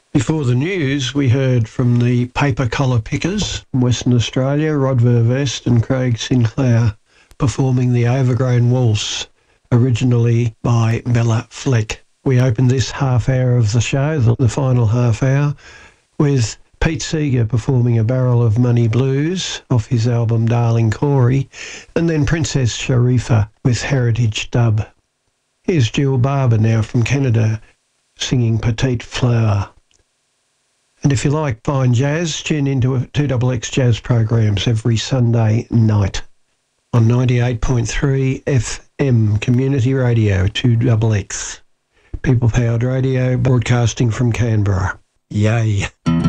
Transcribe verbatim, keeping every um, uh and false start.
Before the news, we heard from the Paper Colour Pickers from Western Australia, Rod Vervest and Craig Sinclair, performing the Overgrown Waltz, originally by Bella Fleck. We opened this half hour of the show, the, the final half hour, with Pete Seeger performing A Barrel of Money Blues off his album Darling Corey, and then Princess Sharifa with Heritage Dub. Here's Jill Barber now from Canada singing Petite Flower. And if you like fine jazz, tune into two X X jazz programs every Sunday night on ninety-eight point three F M Community Radio two X X. People-powered radio broadcasting from Canberra. Yay!